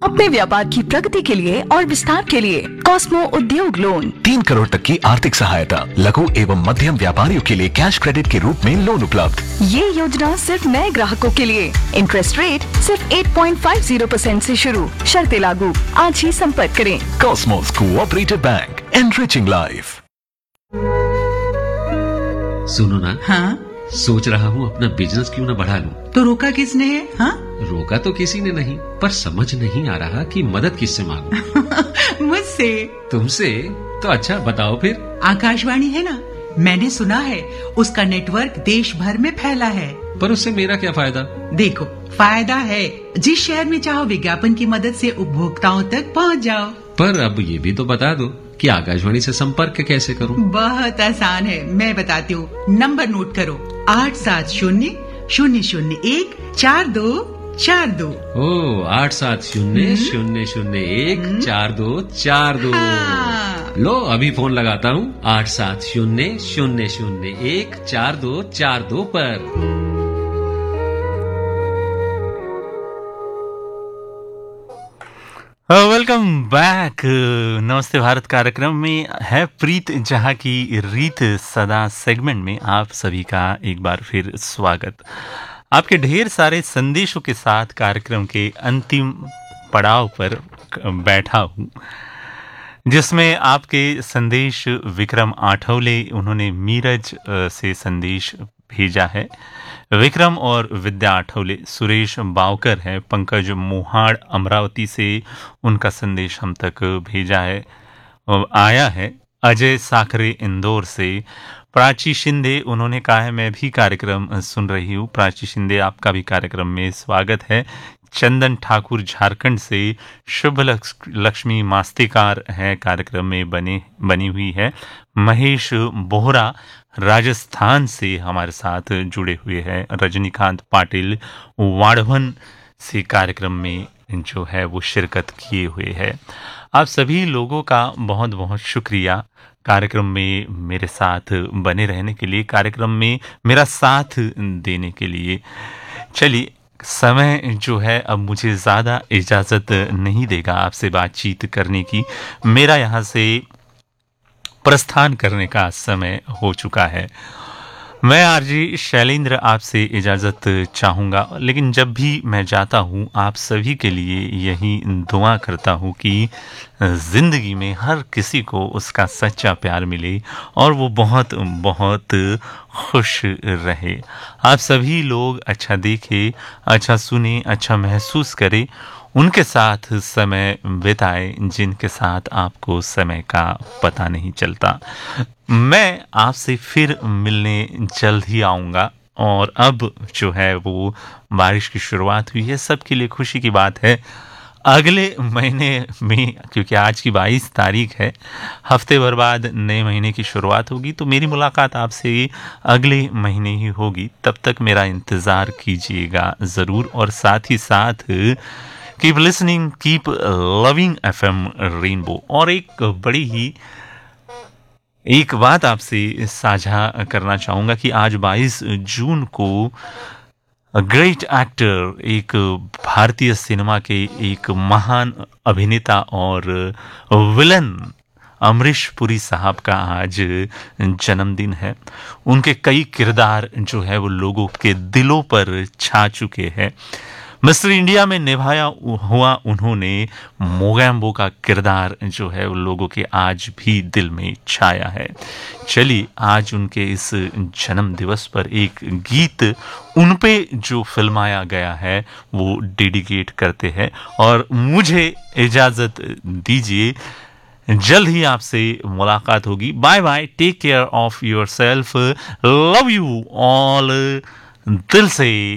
अपने व्यापार की प्रगति के लिए और विस्तार के लिए कॉस्मो उद्योग लोन 3 करोड़ तक की आर्थिक सहायता, लघु एवं मध्यम व्यापारियों के लिए कैश क्रेडिट के रूप में लोन उपलब्ध। ये योजना सिर्फ नए ग्राहकों के लिए। इंटरेस्ट रेट सिर्फ 8.50% से शुरू, शर्तें लागू। आज ही संपर्क करें। Cosmos cooperative bank, enriching life. सुनो ना, हाँ? सोच रहा हूँ अपना बिजनेस क्यों ना बढ़ा लूं। तो रोका किसने है? हाँ? रोका तो किसी ने नहीं, पर समझ नहीं आ रहा कि मदद किससे मांगूं। मुझसे। तुमसे? तो अच्छा बताओ फिर। आकाशवाणी है ना, मैंने सुना है उसका नेटवर्क देश भर में फैला है। पर उससे मेरा क्या फायदा? देखो, फायदा है। जिस शहर में चाहो विज्ञापन की मदद से उपभोक्ताओं तक पहुँच जाओ। पर अब ये भी तो बता दो कि आकाशवाणी से संपर्क कैसे करूं? बहुत आसान है, मैं बताती हूँ। नंबर नोट करो, 870-001-4242। ओ 870-001-4242। हाँ। लो अभी फोन लगाता हूँ 870-001-4242 पर। Welcome back. नमस्ते भारत कार्यक्रम में है प्रीत जहाँ की रीत सदा सेगमेंट में आप सभी का एक बार फिर स्वागत। आपके ढेर सारे संदेशों के साथ कार्यक्रम के अंतिम पड़ाव पर बैठा हूँ, जिसमें आपके संदेश विक्रम आठवले, उन्होंने मीरज से संदेश भेजा है। विक्रम और विद्या आठवले, सुरेश बावकर है, पंकज मोहाड़ अमरावती से उनका संदेश हम तक भेजा है, आया है। अजय साखरे इंदौर से, प्राची शिंदे, उन्होंने कहा है मैं भी कार्यक्रम सुन रही हूँ। प्राची शिंदे, आपका भी कार्यक्रम में स्वागत है। चंदन ठाकुर झारखंड से, शुभ लक्ष्मी मास्तेकार है, कार्यक्रम में बनी हुई है। महेश बोहरा राजस्थान से हमारे साथ जुड़े हुए हैं। रजनीकांत पाटिल वाड़वन से कार्यक्रम में जो है वो शिरकत किए हुए हैं। आप सभी लोगों का बहुत बहुत शुक्रिया कार्यक्रम में मेरे साथ बने रहने के लिए, कार्यक्रम में मेरा साथ देने के लिए। चलिए, समय जो है अब मुझे ज़्यादा इजाज़त नहीं देगा आपसे बातचीत करने की। मेरा यहाँ से प्रस्थान करने का समय हो चुका है। मैं आरजी शैलेंद्र आपसे इजाज़त चाहूँगा, लेकिन जब भी मैं जाता हूँ आप सभी के लिए यही दुआ करता हूँ कि ज़िंदगी में हर किसी को उसका सच्चा प्यार मिले और वो बहुत बहुत खुश रहे। आप सभी लोग अच्छा देखें, अच्छा सुने, अच्छा महसूस करें, उनके साथ समय बिताए जिनके साथ आपको समय का पता नहीं चलता। मैं आपसे फिर मिलने जल्द ही आऊँगा। और अब जो है वो बारिश की शुरुआत हुई है, सबके लिए खुशी की बात है। अगले महीने में, क्योंकि आज की 22 तारीख है, हफ्ते भर बाद नए महीने की शुरुआत होगी, तो मेरी मुलाकात आपसे अगले महीने ही होगी। तब तक मेरा इंतज़ार कीजिएगा ज़रूर, और साथ ही साथ keep listening, keep loving FM rainbow. और एक बात आपसे साझा करना चाहूँगा कि आज 22 जून को ग्रेट एक्टर, एक भारतीय सिनेमा के एक महान अभिनेता और विलन अमरीश पुरी साहब का आज जन्मदिन है। उनके कई किरदार जो है वो लोगों के दिलों पर छा चुके हैं। मिस्टर इंडिया में निभाया हुआ उन्होंने मोगैम्बो का किरदार जो है वो लोगों के आज भी दिल में छाया है। चलिए, आज उनके इस जन्म दिवस पर एक गीत उन पे जो फिल्माया गया है वो डेडिकेट करते हैं, और मुझे इजाज़त दीजिए, जल्द ही आपसे मुलाकात होगी। Bye bye, take care of your self, love you all दिल से।